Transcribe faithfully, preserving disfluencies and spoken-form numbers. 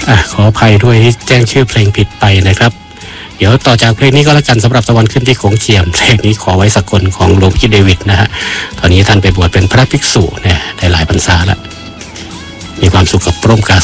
อ่ะขออภัยด้วยที่แจ้งชื่อเพลงผิดไปนะครับเดี๋ยวต่อจากเพลงนี้ก็แล้วกันสำหรับตะวันขึ้นที่โขงเจียมเพลงนี้ขอไว้สักคนของหลวงพี่เดวิดนะฮะตอนนี้ท่านไปบวชเป็นพระภิกษุเนี่ยได้หลายพรรษาแล้วมีความสุขกับร่มกา